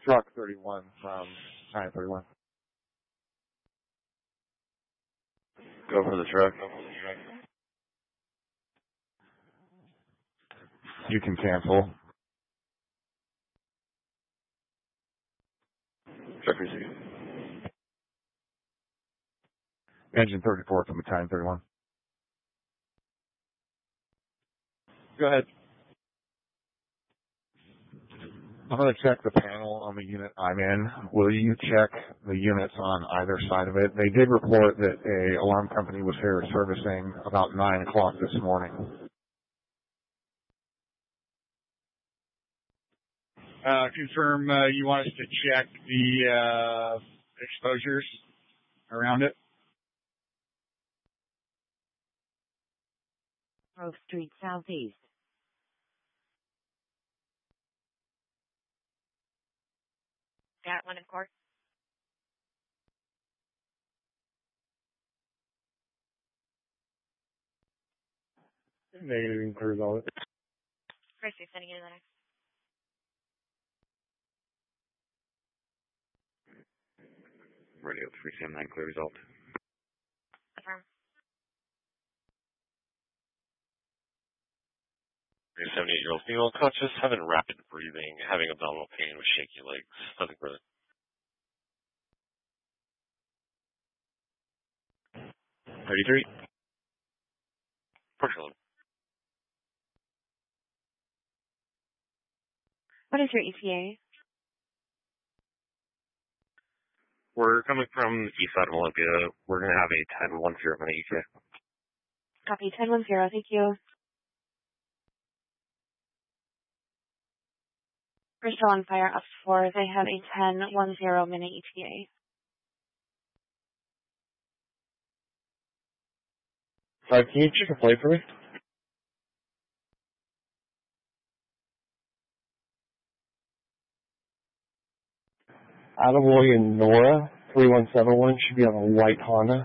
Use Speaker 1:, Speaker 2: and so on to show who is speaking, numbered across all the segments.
Speaker 1: Truck 31 from 931.
Speaker 2: Go for the truck.
Speaker 1: You can cancel.
Speaker 2: Truck received.
Speaker 1: Engine 34 from battalion 31.
Speaker 2: Go ahead.
Speaker 1: I'm going to check the panel on the unit I'm in. Will you check the units on either side of it? They did report that a alarm company was here servicing about 9 o'clock this morning.
Speaker 3: Confirm you want us to check the exposures around it?
Speaker 4: Grove Street Southeast.
Speaker 5: Got one in court.
Speaker 1: Negative includes all it.
Speaker 5: Gracie, sending you to the next.
Speaker 2: Radio 379, clear result.
Speaker 5: Affirm.
Speaker 6: 78-year-old female, conscious, having rapid breathing, having abdominal pain with shaky legs. Nothing further. 33. Partial.
Speaker 4: What is your ETA?
Speaker 6: We're coming from the east side of Olympia. We're going to have a 10-1-0 minute ETA.
Speaker 4: Copy, 10-10, thank you. We're still on fire up 4. They have a 10-10 minute ETA.
Speaker 1: Can you check a plate for me? Attaboy and Nora, 3171, should be on a white Honda.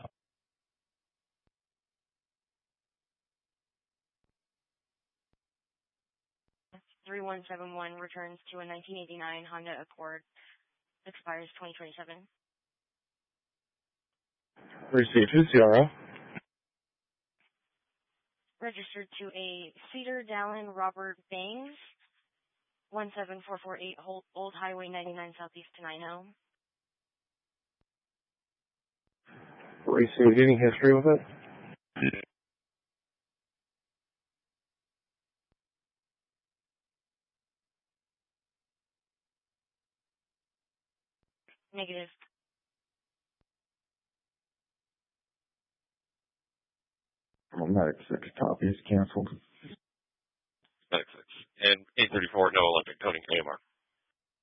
Speaker 5: 3171 returns to a 1989 Honda Accord. Expires 2027.
Speaker 1: Received. Who's CRO?
Speaker 5: Registered to a Cedar Dallin Robert Bangs, 17448 Old Highway 99 Southeast to 90.
Speaker 1: Received. Any history with it?
Speaker 5: Negative.
Speaker 1: Medic 6 copies canceled.
Speaker 6: Medic 6. And 834, no Olympic, coding AMR.